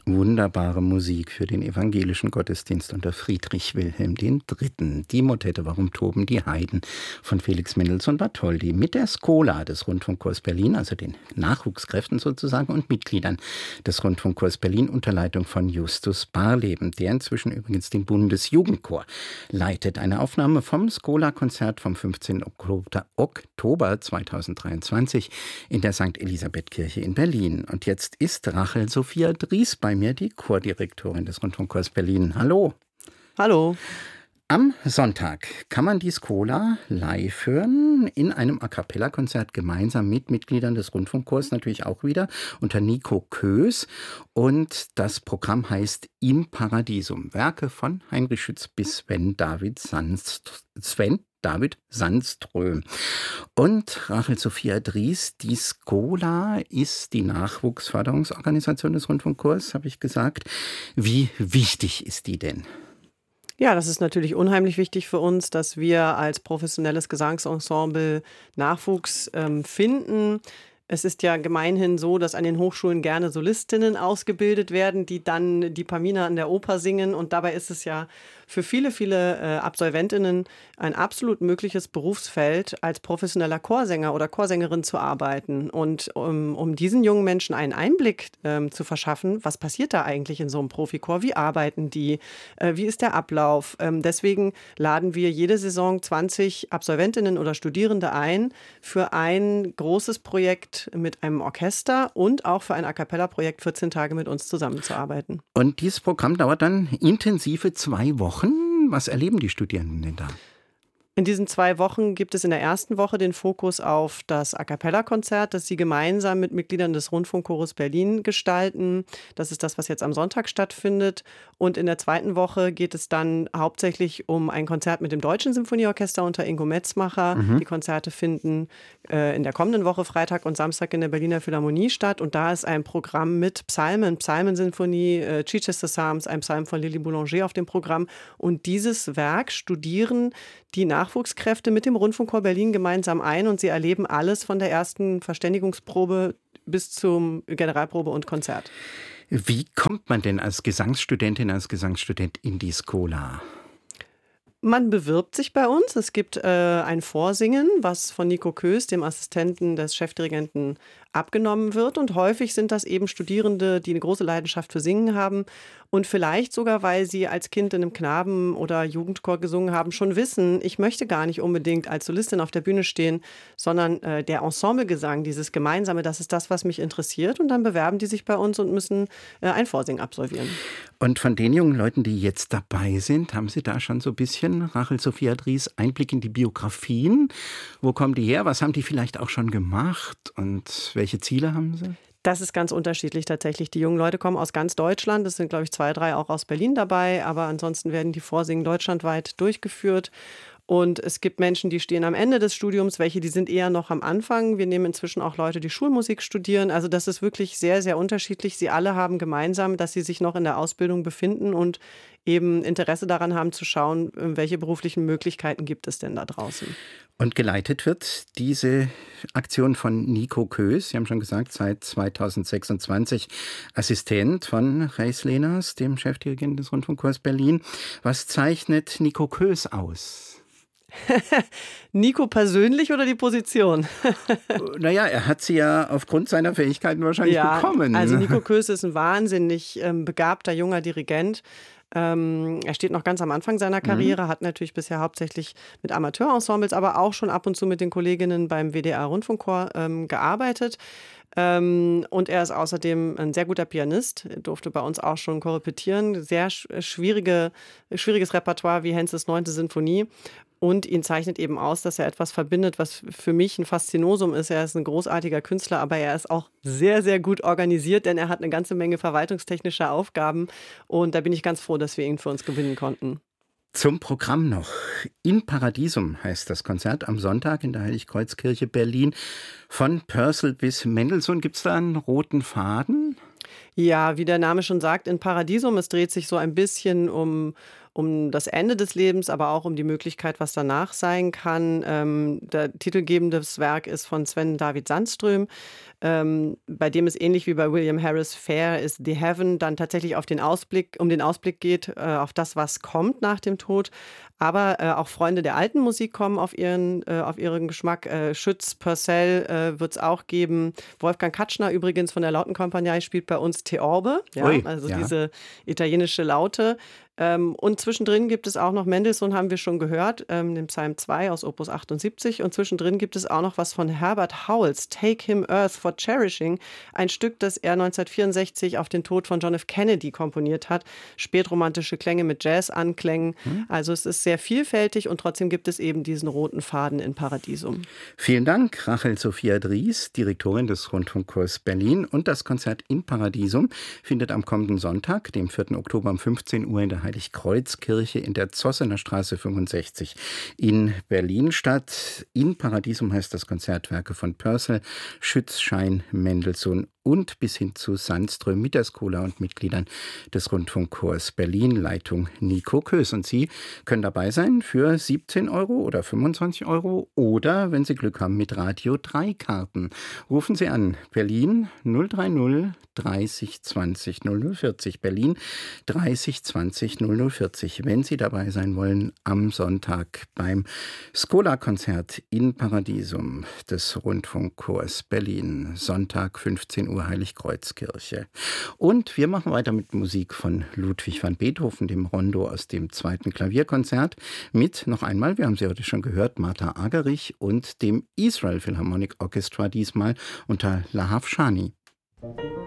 Wunderbare Musik für den evangelischen Gottesdienst unter Friedrich Wilhelm III. Die Motette Warum toben die Heiden von Felix Mendelssohn Bartholdy mit der Schola des Rundfunkchors Berlin, also den Nachwuchskräften sozusagen und Mitgliedern des Rundfunkchors Berlin unter Leitung von Justus Barleben, der inzwischen übrigens den Bundesjugendchor leitet. Eine Aufnahme vom Schola-Konzert vom 15. Oktober 2023 in der St. Elisabeth-Kirche in Berlin. Und jetzt ist Rachel Sophia Dries bei mir, die Chordirektorin des Rundfunkchors Berlin. Hallo. Hallo. Am Sonntag kann man die Schola live hören in einem A-cappella-Konzert gemeinsam mit Mitgliedern des Rundfunkchors, natürlich auch wieder unter Nico Kös. Und das Programm heißt Im Paradiesum. Werke von Heinrich Schütz bis Sven David Sandström. Und Rachel Sophia Dries, die Schola ist die Nachwuchsförderungsorganisation des Rundfunkchors, habe ich gesagt. Wie wichtig ist die denn? Ja, das ist natürlich unheimlich wichtig für uns, dass wir als professionelles Gesangsensemble Nachwuchs finden. Es ist ja gemeinhin so, dass an den Hochschulen gerne Solistinnen ausgebildet werden, die dann die Pamina an der Oper singen. Und dabei ist es ja für viele Absolventinnen ein absolut mögliches Berufsfeld, als professioneller Chorsänger oder Chorsängerin zu arbeiten. Und um diesen jungen Menschen einen Einblick zu verschaffen, was passiert da eigentlich in so einem Profichor? Wie arbeiten die? Wie ist der Ablauf? Deswegen laden wir jede Saison 20 Absolventinnen oder Studierende ein für ein großes Projekt mit einem Orchester und auch für ein A-cappella-Projekt 14 Tage mit uns zusammenzuarbeiten. Und dieses Programm dauert dann intensive 2 Wochen. Was erleben die Studierenden denn da? In diesen 2 Wochen gibt es in der ersten Woche den Fokus auf das A-cappella-Konzert, das sie gemeinsam mit Mitgliedern des Rundfunkchores Berlin gestalten. Das ist das, was jetzt am Sonntag stattfindet. Und in der zweiten Woche geht es dann hauptsächlich um ein Konzert mit dem Deutschen Symphonieorchester unter Ingo Metzmacher. Die Konzerte finden in der kommenden Woche Freitag und Samstag in der Berliner Philharmonie statt. Und da ist ein Programm mit Psalmen, Psalmensinfonie, Chichester Psalms, ein Psalm von Lili Boulanger auf dem Programm. Und dieses Werk studieren die Nachwuchskräfte mit dem Rundfunkchor Berlin gemeinsam ein und sie erleben alles von der ersten Verständigungsprobe bis zum Generalprobe und Konzert. Wie kommt man denn als Gesangsstudentin, als Gesangsstudent in die Schola? Man bewirbt sich bei uns. Es gibt ein Vorsingen, was von Nico Kös, dem Assistenten des Chefdirigenten, abgenommen wird. Und häufig sind das eben Studierende, die eine große Leidenschaft für Singen haben und vielleicht sogar, weil sie als Kind in einem Knaben- oder Jugendchor gesungen haben, schon wissen, ich möchte gar nicht unbedingt als Solistin auf der Bühne stehen, sondern der Ensemblegesang, dieses Gemeinsame, das ist das, was mich interessiert. Und dann bewerben die sich bei uns und müssen ein Vorsingen absolvieren. Und von den jungen Leuten, die jetzt dabei sind, haben Sie da schon so ein bisschen, Rachel Sophia Dries, Einblick in die Biografien? Wo kommen die her? Was haben die vielleicht auch schon gemacht? Und welche Ziele haben sie? Das ist ganz unterschiedlich tatsächlich. Die jungen Leute kommen aus ganz Deutschland. Es sind, glaube ich, 2, 3 auch aus Berlin dabei. Aber ansonsten werden die Vorsingen deutschlandweit durchgeführt. Und es gibt Menschen, die stehen am Ende des Studiums, welche, die sind eher noch am Anfang. Wir nehmen inzwischen auch Leute, die Schulmusik studieren. Also das ist wirklich sehr, sehr unterschiedlich. Sie alle haben gemeinsam, dass sie sich noch in der Ausbildung befinden und eben Interesse daran haben zu schauen, welche beruflichen Möglichkeiten gibt es denn da draußen. Und geleitet wird diese Aktion von Nico Kös, Sie haben schon gesagt, seit 2026 Assistent von Reis Lehners, dem Chefdirigenten des Rundfunkchors Berlin. Was zeichnet Nico Kös aus? Nico persönlich oder die Position? Naja, er hat sie ja aufgrund seiner Fähigkeiten wahrscheinlich bekommen. Also Nico Kös ist ein wahnsinnig begabter junger Dirigent. Er steht noch ganz am Anfang seiner Karriere, hat natürlich bisher hauptsächlich mit Amateurensembles, aber auch schon ab und zu mit den Kolleginnen beim WDR-Rundfunkchor gearbeitet. Und er ist außerdem ein sehr guter Pianist. Er durfte bei uns auch schon korrepetieren. Sehr schwieriges Repertoire wie Hensels 9. Sinfonie. Und ihn zeichnet eben aus, dass er etwas verbindet, was für mich ein Faszinosum ist. Er ist ein großartiger Künstler, aber er ist auch sehr, sehr gut organisiert, denn er hat eine ganze Menge verwaltungstechnischer Aufgaben. Und da bin ich ganz froh, dass wir ihn für uns gewinnen konnten. Zum Programm noch. In Paradiesum heißt das Konzert am Sonntag in der Heiligkreuzkirche Berlin. Von Purcell bis Mendelssohn. Gibt es da einen roten Faden? Ja, wie der Name schon sagt, in Paradiesum. Es dreht sich so ein bisschen um um das Ende des Lebens, aber auch um die Möglichkeit, was danach sein kann. Der titelgebendes Werk ist von Sven David Sandström, bei dem es ähnlich wie bei William Harris Fair ist The Heaven dann tatsächlich um den Ausblick geht, auf das, was kommt nach dem Tod. Aber auch Freunde der alten Musik kommen auf ihren Geschmack. Schütz, Purcell wird es auch geben. Wolfgang Katschner übrigens von der Lautenkompanie spielt bei uns Theorbe, ja, Ui, also ja. diese italienische Laute. Und zwischendrin gibt es auch noch Mendelssohn, haben wir schon gehört, den Psalm 2 aus Opus 78. Und zwischendrin gibt es auch noch was von Herbert Howells, Take Him Earth for Cherishing, ein Stück, das er 1964 auf den Tod von John F. Kennedy komponiert hat. Spätromantische Klänge mit Jazz-Anklängen. Also es ist sehr vielfältig und trotzdem gibt es eben diesen roten Faden in Paradiesum. Vielen Dank, Rachel Sophia Dries, Direktorin des Rundfunkchors Berlin. Und das Konzert in Paradiesum findet am kommenden Sonntag, dem 4. Oktober um 15 Uhr in der Heiligkreuzkirche in der Zossener Straße 65 in Berlin statt. In Paradiesum heißt das Konzert Werke von Purcell, Schütz, Schein, Mendelssohn und bis hin zu Sandström mit der Schola und Mitgliedern des Rundfunkchors Berlin, Leitung Nico Kös. Und Sie können dabei sein für 17 Euro oder 25 Euro oder, wenn Sie Glück haben, mit Radio 3 Karten. Rufen Sie an, Berlin 030 30 20 0040, Berlin 30 20 0040, wenn Sie dabei sein wollen am Sonntag beim Schola-Konzert in Paradiesum des Rundfunkchors Berlin, Sonntag 15 Uhr Heiligkreuzkirche. Und wir machen weiter mit Musik von Ludwig van Beethoven, dem Rondo aus dem 2. Klavierkonzert, mit noch einmal, wir haben sie heute schon gehört, Martha Argerich und dem Israel Philharmonic Orchestra, diesmal unter Lahav Shani.